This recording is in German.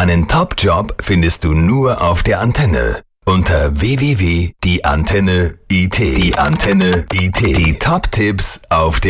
Deinen Top-Job findest du nur auf der Antenne. Unter www.dieantenne.it. Die Top-Tipps auf der